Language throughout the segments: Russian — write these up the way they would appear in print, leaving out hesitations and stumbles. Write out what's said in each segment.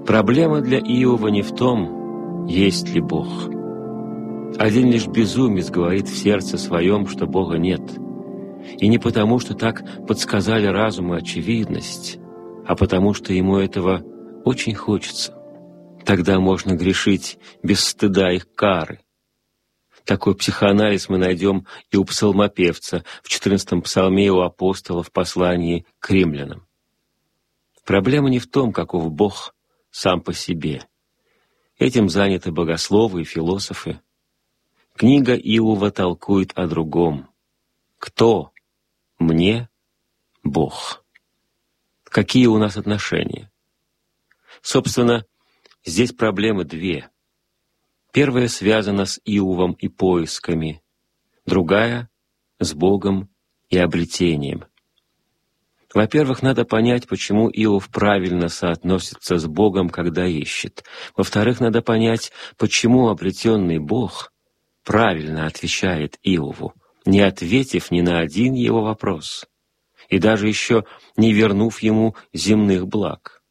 Проблема для Иова не в том, есть ли Бог. Один лишь безумец говорит в сердце своем, что Бога нет. И не потому, что так подсказали разум и очевидность, а потому, что ему этого очень хочется. Тогда можно грешить без стыда их кары. Такой психоанализ мы найдем и у псалмопевца в 14-м псалме и у апостола в послании к римлянам. Проблема не в том, каков Бог сам по себе. Этим заняты богословы и философы. Книга Иова толкует о другом. Кто мне Бог? Какие у нас отношения? Собственно, здесь проблемы две. Первая связана с Иовом и поисками, другая — с Богом и обретением. Во-первых, надо понять, почему Иов правильно соотносится с Богом, когда ищет. Во-вторых, надо понять, почему обретенный Бог правильно отвечает Иову, не ответив ни на один его вопрос, и даже еще не вернув ему земных благ.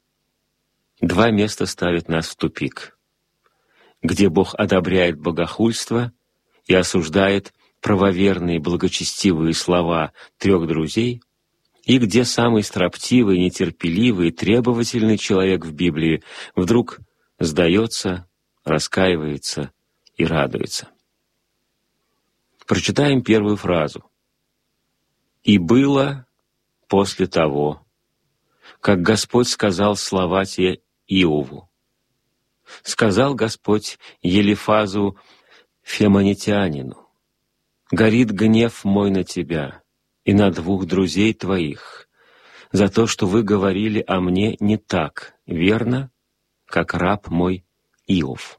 Два места ставят нас в тупик, где Бог одобряет богохульство и осуждает правоверные благочестивые слова трех друзей, и где самый строптивый, нетерпеливый, требовательный человек в Библии вдруг сдается, раскаивается и радуется. Прочитаем первую фразу. «И было после того, как Господь сказал слова те Иову. Сказал Господь Елифазу Фемонитянину: горит гнев мой на тебя и на двух друзей твоих за то, что вы говорили о мне не так верно, как раб мой Иов».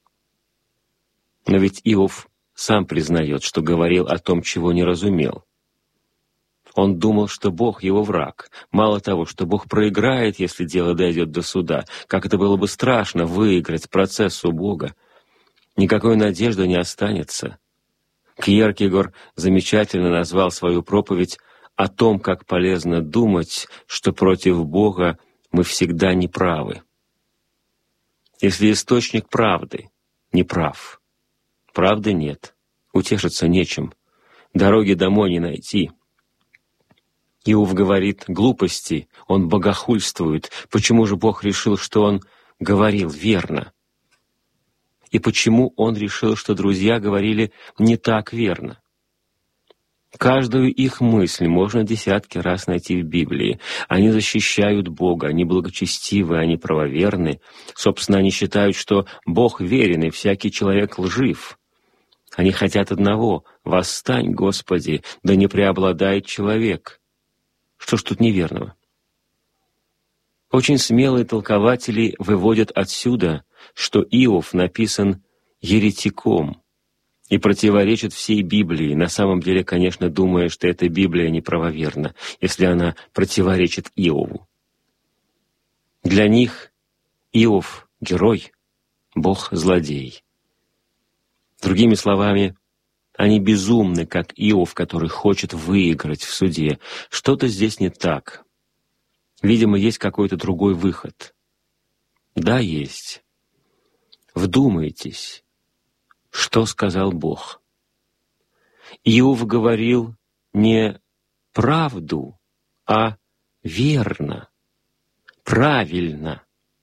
Но ведь Иов сам признает, что говорил о том, чего не разумел. Он думал, что Бог его враг. Мало того, что Бог проиграет, если дело дойдет до суда. Как это было бы страшно выиграть процесс у Бога. Никакой надежды не останется. Кьеркегор замечательно назвал свою проповедь о том, как полезно думать, что против Бога мы всегда неправы. Если источник правды не прав, правды нет, утешиться нечем, дороги домой не найти. Иов говорит глупости, он богохульствует. Почему же Бог решил, что он говорил верно? И почему он решил, что друзья говорили не так верно? Каждую их мысль можно десятки раз найти в Библии. Они защищают Бога, они благочестивы, они правоверны. Собственно, они считают, что Бог верен, и всякий человек лжив. Они хотят одного — «Восстань, Господи, да не преобладает человек». Что ж тут неверного? Очень смелые толкователи выводят отсюда, что Иов написан еретиком и противоречит всей Библии, на самом деле, конечно, думая, что эта Библия неправоверна, если она противоречит Иову. Для них Иов — герой, Бог — злодей. Другими словами, они безумны, как Иов, который хочет выиграть в суде. Что-то здесь не так. Видимо, есть какой-то другой выход. Да, есть. Вдумайтесь, что сказал Бог. Иов говорил не правду, а верно, правильно.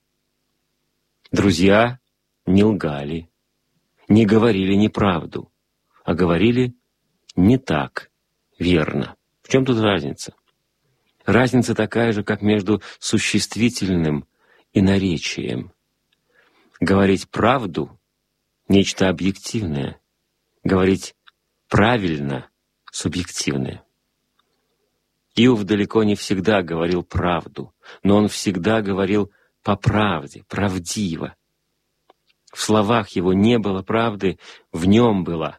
Друзья не лгали, не говорили неправду, а говорили не так верно. В чем тут разница? Разница такая же, как между существительным и наречием. Говорить правду — нечто объективное, говорить правильно — субъективное. Иов далеко не всегда говорил правду, но он всегда говорил по правде, правдиво. В словах его не было правды, в нем была.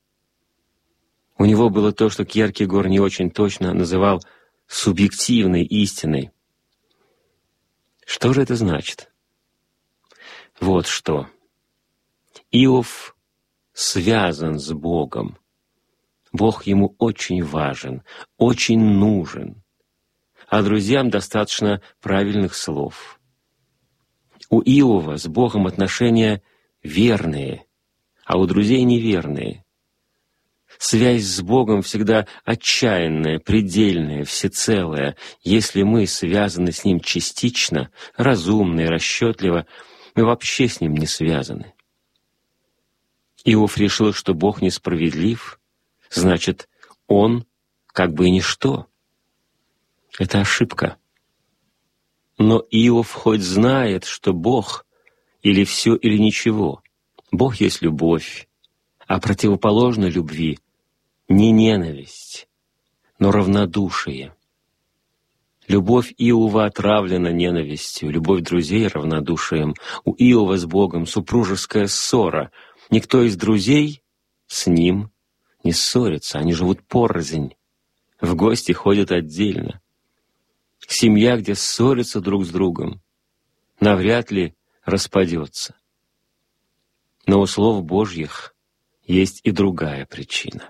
У него было то, что Кьеркегор не очень точно называл субъективной истиной. Что же это значит? Вот что. Иов связан с Богом. Бог ему очень важен, очень нужен. А друзьям достаточно правильных слов. У Иова с Богом отношения верные, а у друзей неверные. Связь с Богом всегда отчаянная, предельная, всецелая. Если мы связаны с Ним частично, разумно и расчетливо, мы вообще с Ним не связаны. Иов решил, что Бог несправедлив, значит, он как бы и ничто. Это ошибка. Но Иов хоть знает, что Бог или все, или ничего. Бог есть любовь, а противоположно любви не ненависть, но равнодушие. Любовь Иова отравлена ненавистью, любовь друзей — равнодушием. У Иова с Богом супружеская ссора. Никто из друзей с ним не ссорится, они живут порознь, в гости ходят отдельно. Семья, где ссорятся друг с другом, навряд ли распадется. Но у слов Божьих есть и другая причина.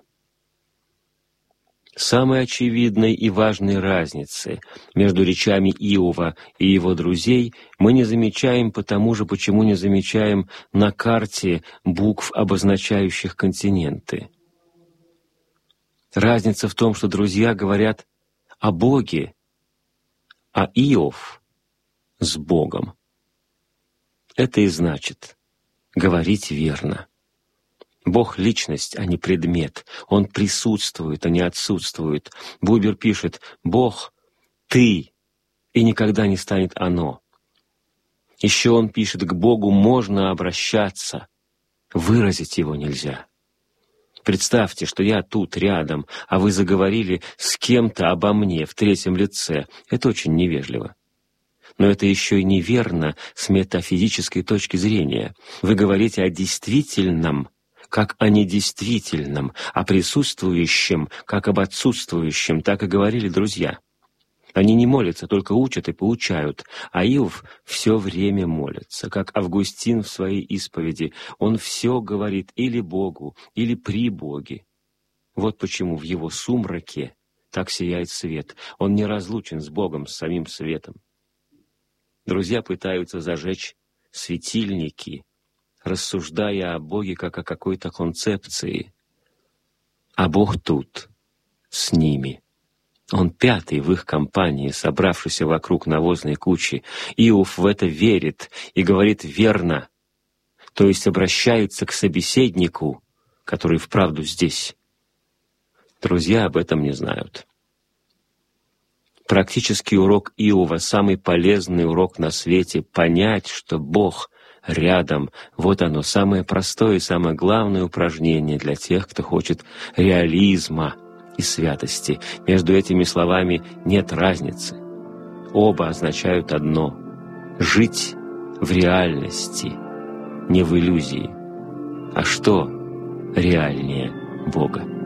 Самой очевидной и важной разницы между речами Иова и его друзей мы не замечаем потому же, почему не замечаем на карте букв, обозначающих континенты. Разница в том, что друзья говорят о Боге, а Иов — с Богом. Это и значит говорить верно. Бог — личность, а не предмет. Он присутствует, а не отсутствует. Бубер пишет: «Бог — ты, и никогда не станет оно». Еще он пишет: «К Богу можно обращаться, выразить его нельзя». Представьте, что я тут, рядом, а вы заговорили с кем-то обо мне в третьем лице. Это очень невежливо. Но это еще и неверно с метафизической точки зрения. Вы говорите о действительном, как о недействительном, о присутствующем, как об отсутствующем. Так и говорили друзья. Они не молятся, только учат и поучают, а Иов все время молится, как Августин в своей исповеди. Он все говорит или Богу, или при Боге. Вот почему в его сумраке так сияет свет. Он не разлучен с Богом, с самим светом. Друзья пытаются зажечь светильники, рассуждая о Боге как о какой-то концепции. А Бог тут, с ними. Он пятый в их компании, собравшийся вокруг навозной кучи. Иов в это верит и говорит верно, то есть обращается к собеседнику, который вправду здесь. Друзья об этом не знают. Практический урок Иова, самый полезный урок на свете — понять, что Бог рядом. Вот оно, самое простое и самое главное упражнение для тех, кто хочет реализма и святости. Между этими словами нет разницы. Оба означают одно — жить в реальности, не в иллюзии. А что реальнее Бога?